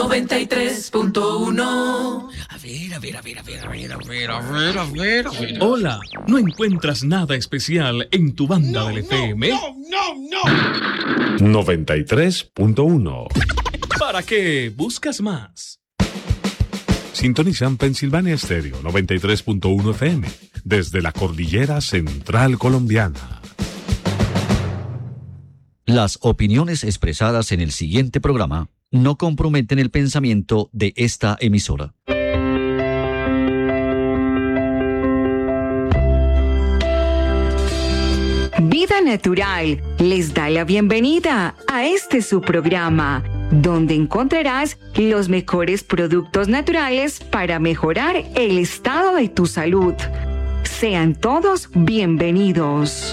93.1. A ver. Hola, ¿no encuentras nada especial en tu banda del FM? No. 93.1. ¿Para qué buscas más? Sintonizan Pensilvania Estéreo 93.1 FM desde la cordillera central colombiana. Las opiniones expresadas en el siguiente programa no comprometen el pensamiento de esta emisora. Vida Natural les da la bienvenida a este su programa, donde encontrarás los mejores productos naturales para mejorar el estado de tu salud. Sean todos bienvenidos.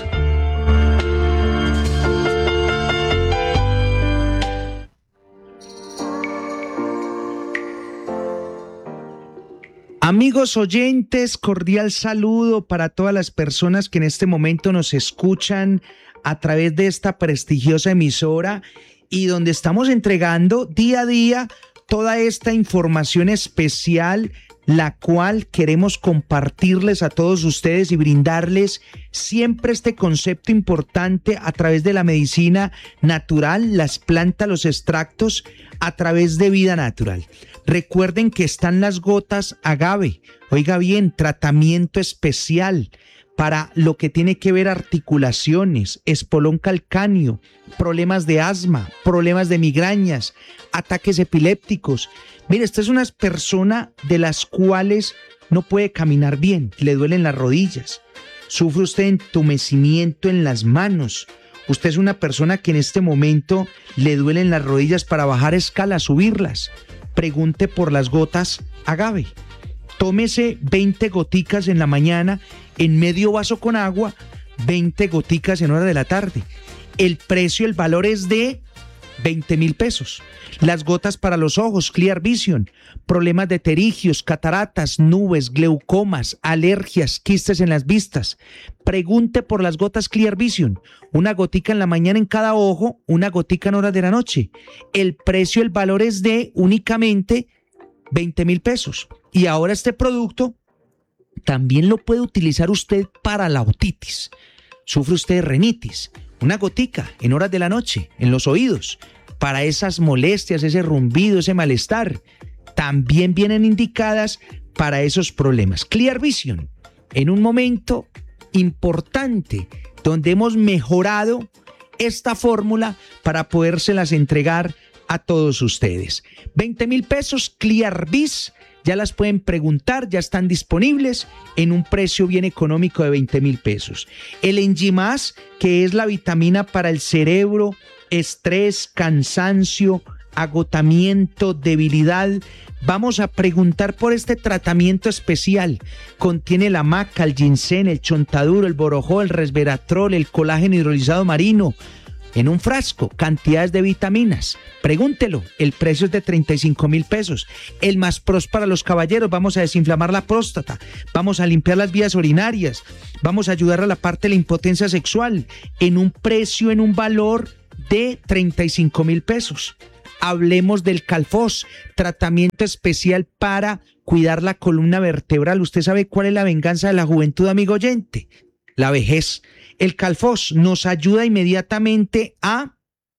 Amigos oyentes, cordial saludo para todas las personas que en este momento nos escuchan a través de esta prestigiosa emisora y donde estamos entregando día a día toda esta información especial, la cual queremos compartirles a todos ustedes y brindarles siempre este concepto importante a través de la medicina natural, las plantas, los extractos, a través de Vida Natural. Recuerden que están las gotas agave, oiga bien, tratamiento especial para lo que tiene que ver articulaciones, espolón calcáneo, problemas de asma, problemas de migrañas, ataques epilépticos. Mire, esta es una persona de las cuales no puede caminar bien, le duelen las rodillas, sufre usted entumecimiento en las manos. Usted es una persona que en este momento le duelen las rodillas para bajar escalas, subirlas. Pregunte por las gotas agave. Tómese 20 goticas en la mañana, en medio vaso con agua, 20 goticas en hora de la tarde. El precio, el valor es de 20,000 pesos. Las gotas para los ojos, Clear Vision, problemas de pterigios, cataratas, nubes, glaucomas, alergias, quistes en las vistas. Pregunte por las gotas Clear Vision. Una gotica en la mañana en cada ojo, una gotica en horas de la noche. El precio, el valor es de únicamente 20,000 pesos. Y ahora este producto también lo puede utilizar usted para la otitis. ¿Sufre usted de rinitis? Una gotica en horas de la noche, en los oídos, para esas molestias, ese rumbido, ese malestar. También vienen indicadas para esos problemas. Clear Vision, en un momento importante donde hemos mejorado esta fórmula para podérselas entregar a todos ustedes. 20,000 pesos, Clear Vis. Ya las pueden preguntar, ya están disponibles en un precio bien económico de 20,000 pesos. El Enzymas, que es la vitamina para el cerebro, estrés, cansancio, agotamiento, debilidad. Vamos a preguntar por este tratamiento especial. Contiene la maca, el ginseng, el chontaduro, el borojó, el resveratrol, el colágeno hidrolizado marino. En un frasco, cantidades de vitaminas. Pregúntelo, el precio es de 35,000 pesos. El Más Pros para los caballeros, vamos a desinflamar la próstata, vamos a limpiar las vías urinarias, vamos a ayudar a la parte de la impotencia sexual, en un precio, en un valor de 35,000 pesos. Hablemos del Calfos, tratamiento especial para cuidar la columna vertebral. ¿Usted sabe cuál es la venganza de la juventud, amigo oyente? La vejez. El Calfos nos ayuda inmediatamente a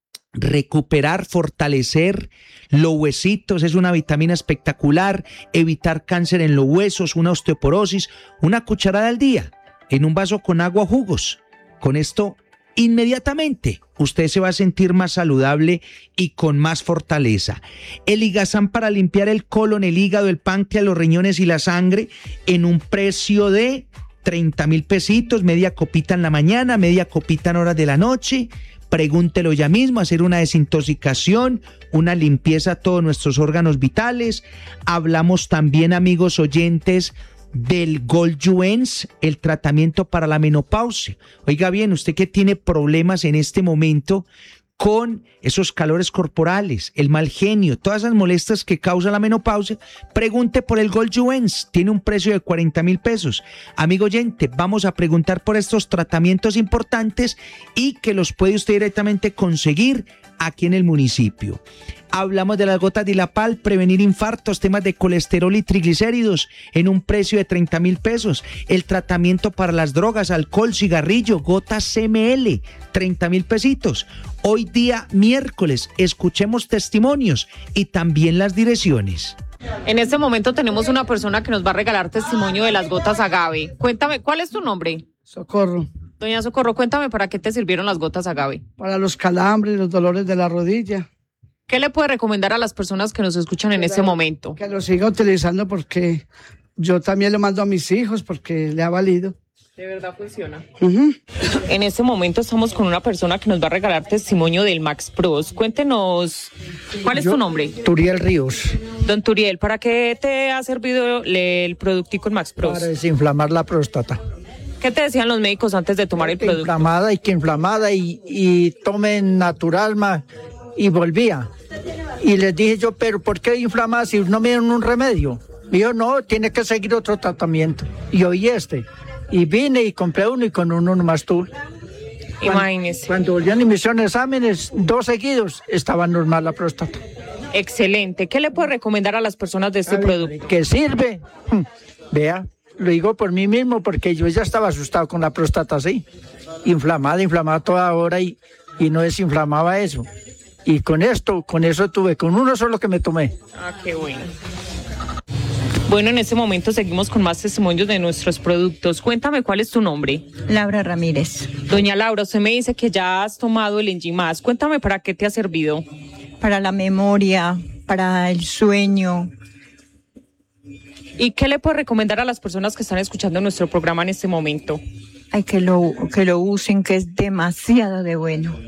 recuperar, fortalecer los huesitos. Es una vitamina espectacular, evitar cáncer en los huesos, una osteoporosis. Una cucharada al día en un vaso con agua o jugos. Con esto, inmediatamente, usted se va a sentir más saludable y con más fortaleza. El Ligazán para limpiar el colon, el hígado, el páncreas, los riñones y la sangre en un precio de 30,000 pesitos, media copita en la mañana, media copita en horas de la noche. Pregúntelo ya mismo, hacer una desintoxicación, una limpieza a todos nuestros órganos vitales. Hablamos también, amigos oyentes, del Gold-Juens, el tratamiento para la menopausia. Oiga bien, usted que tiene problemas en este momento con esos calores corporales, el mal genio, todas esas molestias que causa la menopausia, pregunte por el Gold-Juens, tiene un precio de 40,000 pesos. Amigo oyente, vamos a preguntar por estos tratamientos importantes y que los puede usted directamente conseguir aquí en el municipio. Hablamos de las gotas Dilapal, prevenir infartos, temas de colesterol y triglicéridos en un precio de 30.000 pesos. El tratamiento para las drogas, alcohol, cigarrillo, gotas CML, 30.000 pesitos. Hoy día miércoles, escuchemos testimonios y también las direcciones. En este momento tenemos una persona que nos va a regalar testimonio de las gotas Agave. Cuéntame, ¿cuál es tu nombre? Socorro. Doña Socorro, cuéntame, ¿para qué te sirvieron las gotas Agave? Para los calambres, los dolores de la rodilla. ¿Qué le puede recomendar a las personas que nos escuchan en este momento? Que lo siga utilizando porque yo también lo mando a mis hijos porque le ha valido. ¿De verdad funciona? Uh-huh. En este momento estamos con una persona que nos va a regalar testimonio del Max Pros. Cuéntenos, ¿cuál es tu nombre? Turiel Ríos. Don Turiel, ¿para qué te ha servido el productico en Max Pros? Para desinflamar la próstata. ¿Qué te decían los médicos antes de tomar el producto? Inflamada y tomen Naturalma y volvía. Y les dije yo, ¿pero por qué inflamada si no me dieron un remedio? Me dijo, no, tiene que seguir otro tratamiento. Y oí y vine y compré uno y con uno nomás tuve. Imagínese. Cuando volvían y me hicieron exámenes, 2 seguidos, estaba normal la próstata. Excelente. ¿Qué le puede recomendar a las personas de este producto? ¿Qué sirve? Vea, lo digo por mí mismo porque yo ya estaba asustado con la próstata así. Inflamada toda hora y no desinflamaba eso. Y con eso tuve, con uno solo que me tomé. Ah, qué bueno. Bueno, en este momento seguimos con más testimonios de nuestros productos. Cuéntame, ¿cuál es tu nombre? Laura Ramírez. Doña Laura, usted me dice que ya has tomado el Enzymas. Cuéntame, ¿para qué te ha servido? Para la memoria, para el sueño. ¿Y qué le puede recomendar a las personas que están escuchando nuestro programa en este momento? Ay, que lo usen, que es demasiado de bueno.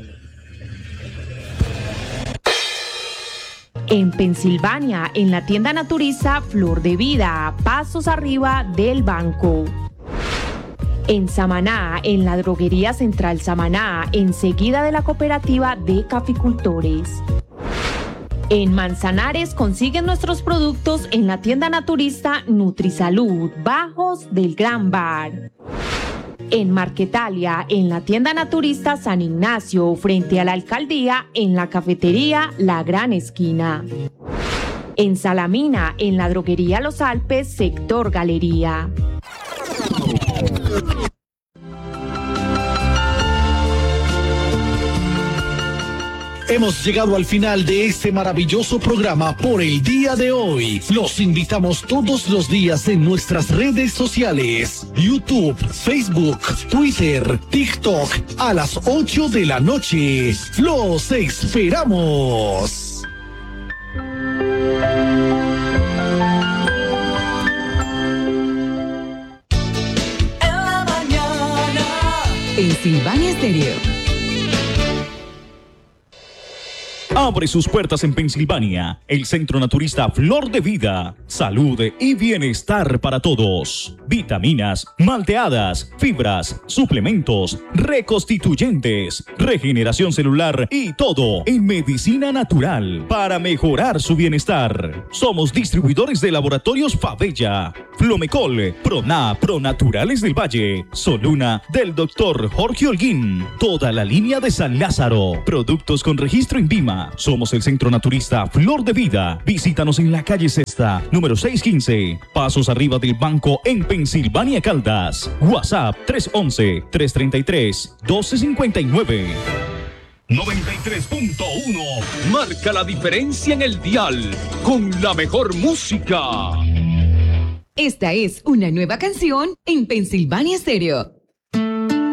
En Pensilvania, en la tienda naturista Flor de Vida, pasos arriba del banco. En Samaná, en la droguería Central Samaná, enseguida de la cooperativa de caficultores. En Manzanares consiguen nuestros productos en la tienda naturista Nutrisalud, bajos del Gran Bar. En Marquetalia, en la tienda naturista San Ignacio, frente a la alcaldía, en la cafetería La Gran Esquina. En Salamina, en la droguería Los Alpes, sector Galería. Hemos llegado al final de este maravilloso programa por el día de hoy. Los invitamos todos los días en nuestras redes sociales: YouTube, Facebook, Twitter, TikTok, a las 8 de la noche. ¡Los esperamos! En la mañana. Pensilvania Stereo. Abre sus puertas en Pensilvania, el centro naturista Flor de Vida. Salud y bienestar para todos. Vitaminas, malteadas, fibras, suplementos, reconstituyentes, regeneración celular y todo en medicina natural para mejorar su bienestar. Somos distribuidores de laboratorios Favella, Flomecol, Proná, Pronaturales del Valle, Soluna del Dr. Jorge Holguín, toda la línea de San Lázaro, productos con registro INVIMA. Somos el centro naturista Flor de Vida. Visítanos en la calle Sexta, número 615, pasos arriba del banco en Pensilvania, Caldas. WhatsApp 311-333-1259. 93.1 marca la diferencia en el dial con la mejor música. Esta es una nueva canción en Pensilvania Stereo.